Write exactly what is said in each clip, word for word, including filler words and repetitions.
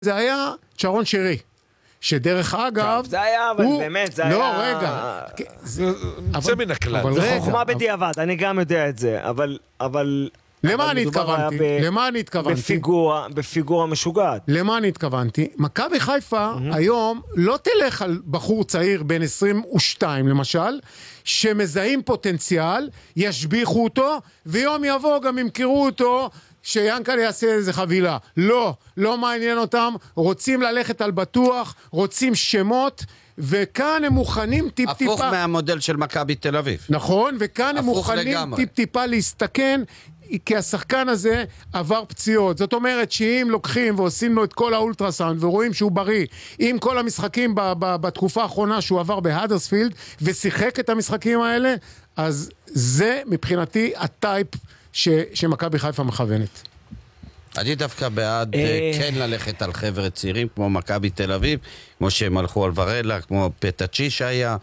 זה היה שרון שרי, שדרך אגב... זה היה, אבל באמת, זה היה... לא, רגע. זה מן הכלל. זה חוכמה בדיעבד, אני גם יודע את זה, אבל... למה אני התכוונתי? למה אני התכוונתי? בפיגורה, בפיגורה משוגעת. למה אני התכוונתי? מכבי חיפה היום לא תלך על בחור צעיר בין עשרים ושתיים למשל, שמזהים פוטנציאל, ישביחו אותו, ויום יבוא גם ימכרו אותו, שיאנקל יעשה איזה חבילה. לא, לא מעניין אותם, רוצים ללכת על בטוח, רוצים שמות, וכאן הם מוכנים טיפ טיפה... הפוך מהמודל של מכבי תל אביב. נכון, וכאן הם מוכנים טיפ טיפה להסתכן, כי השחקן הזה עבר פציעות. זאת אומרת שאם לוקחים ועושים לו את כל האולטרסאונד ורואים שהוא בריא, עם כל המשחקים ב- ב- בתקופה האחרונה שהוא עבר בהדרספילד ושיחק את המשחקים האלה, אז זה מבחינתי הטייפ ש- שמכבי חיפה מכוונת. אני דווקא בעד כן ללכת על חבר'ה צעירים כמו מכבי תל אביב, כמו שהם הלכו על ורלה, כמו פטאצ'י שהיה,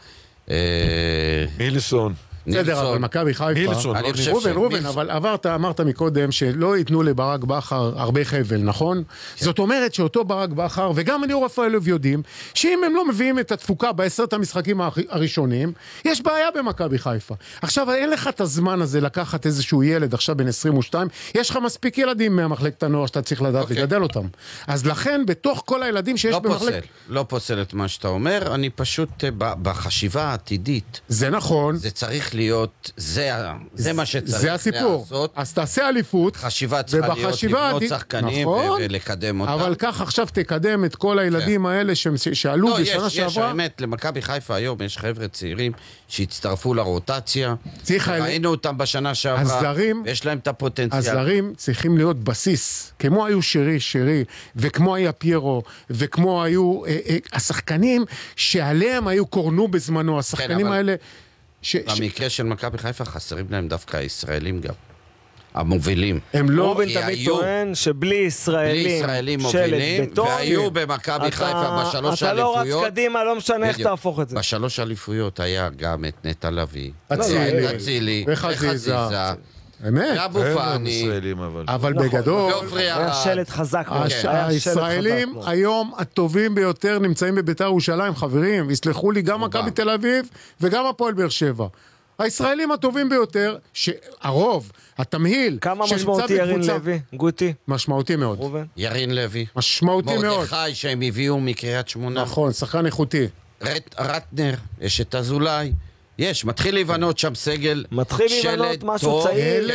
מילסון. בסדר, אבל מכבי חיפה, רובן, רובן, אבל עברת, אמרת מקודם שלא ייתנו לברק בכר הרבה חבל, נכון? זאת אומרת שאותו ברק בכר, וגם ליאור רפאלוב יודעים, שאם הם לא מביאים את התפוקה בעשרת המשחקים הראשונים, יש בעיה במכבי חיפה. עכשיו, אין לך את הזמן הזה לקחת איזשהו ילד, עכשיו בן עשרים ושתיים, יש לך מספיק ילדים מהמחלקת הנוער שאתה צריך לדעת לגדל אותם. אז לכן, בתוך כל הילדים שיש במחלקת... לא פוסל את מה שאתה אומר, אני פשוט בחשיבה העתידית. זה נכון. זה צריך להיות, זה, זה מה שצריך זה הסיפור. לעשות. אז תעשה אליפות. חשיבה צריכה להיות לבנות שחקנים נכון, ולקדם אותם. אבל כך עכשיו תקדם את כל הילדים כן. האלה ש... שעלו לא, בשנה יש, שעברה. יש, האמת, למכבי חיפה היום יש חבר'ה צעירים שהצטרפו לרוטציה. ראינו אותם בשנה שעברה. הזרים, יש להם את הפוטנציאל. הזרים צריכים להיות בסיס. כמו היו שרי, שרי, וכמו היה פיירו, וכמו היו אה, אה, השחקנים שעליהם היו קורנו בזמנו. השחקנים כן, אבל... האלה... ש... במקרה של מכבי חיפה חסרים להם דווקא הישראלים גם. המובילים. הם לא... רובן תמיד טוען שבלי ישראלים... בלי ישראלים מובילים, והיו במכבי חיפה בשלוש האליפויות. אתה לא רץ קדימה, לא משנה איך תהפוך את זה. בשלוש האליפויות היה גם את נטע לביא. אצילי. וחזיזה. אמת. אבו פאני. אבל בגדול... היה שלט חזק. הישראלים היום הטובים ביותר נמצאים בביתר ירושלים, חברים. יסלחו לי גם מכבי תל אביב וגם הפועל באר שבע. הישראלים הטובים ביותר, שהרוב, התמהיל... כמה משמעותי ירין לוי, גוטי? משמעותי מאוד. ירין לוי. משמעותי מאוד. מרדכי שהם הביאו מקריית שמונה. נכון, שחקן איכותי. רטנר, יש את אזולאי. יש, מתחיל להיבנות שם סגל מתחיל להיבנות משהו צעיר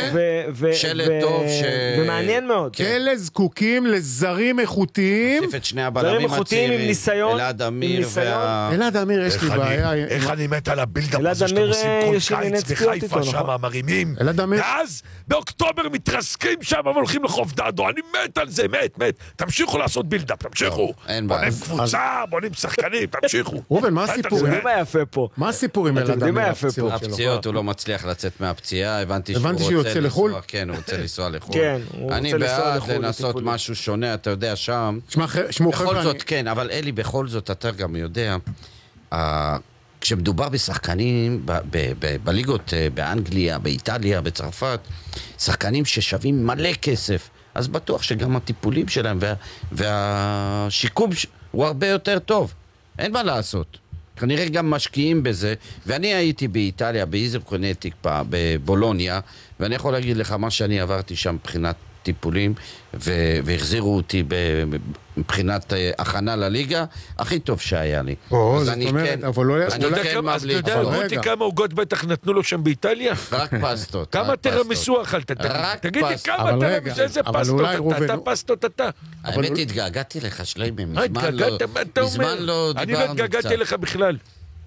שלט טוב ומעניין מאוד. כאלה זקוקים לזרים איכותיים, נוסיף את שני הבלמים הצעירים עם ניסיון. אלעד אמיר אלעד אמיר יש לי בעיה. איך אני מת על הבילדאפ הזה שאתם עושים כל קיץ בחיפה שם מרימים, ואז באוקטובר מתרסקים שם והולכים לחוף דדו. אני מת על זה, מת, מת. תמשיכו לעשות בילדאפ, תמשיכו. בונים קבוצה, בונים שחקנים, תמשיכו. רובן, מה הסיפור? מה הסיפור עם אלעד אמיר? הפציעות, הוא לא מצליח לצאת מהפציעה, הבנתי שהוא רוצה לחול. כן, הוא רוצה לנסוע לחול. אני בעד לנסות משהו שונה, אתה יודע, שם. בכל זאת, כן, אבל אלי, בכל זאת, אתה גם יודע, כשמדובר בשחקנים בליגות באנגליה, באיטליה, בצרפת, שחקנים ששווים מלא כסף, אז בטוח שגם הטיפולים שלהם והשיקום הוא הרבה יותר טוב. אין מה לעשות. כנראה גם משקיעים בזה, ואני הייתי באיטליה, באיזר קונטיק, בבולוניה, ואני יכול להגיד לך מה שאני עברתי שם מבחינת טיפולים, והחזירו אותי מבחינת הכנה לליגה, הכי טוב שהיה לי. אז אני כן, אבל לא... אז אתה יודע, רותי כמה עוגות בטח נתנו לו שם באיטליה? רק פסטות. כמה תרמיסו אכלת? תגיד לי כמה תרמיסו, איזה פסטות אתה, אתה פסטות אתה. האמת התגעגעתי לך שליימן, מזמן לא דיברנו קצת. אני לא התגעגעתי לך בכלל.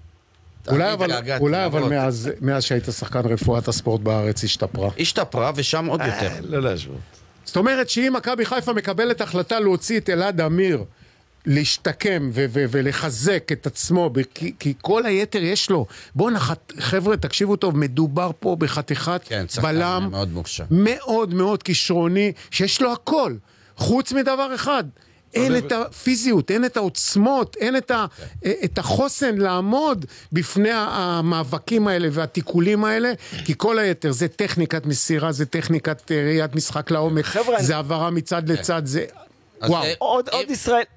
אולי אבל מאז שהיית שחקן רפואת הספורט בארץ השתפרה. השתפרה ושם עוד יותר. לא להשוות. זאת אומרת שאם מכבי חיפה מקבלת החלטה להוציא את אלעד אמיר, להשתקם ולחזק את עצמו, כי כל היתר יש לו. בואו חבר'ה, תקשיבו טוב, מדובר פה בחתיכת בלם מאוד מאוד כישרוני, שיש לו הכל, חוץ מדבר אחד. אין את הפיזיות, אין את העוצמות, אין את, ה, את החוסן לעמוד בפני המאבקים האלה והתיקולים האלה, כי כל היתר זה טכניקת מסירה, זה טכניקת ראיית משחק לעומק, זה עברה מצד לצד, זה... עוד ישראל...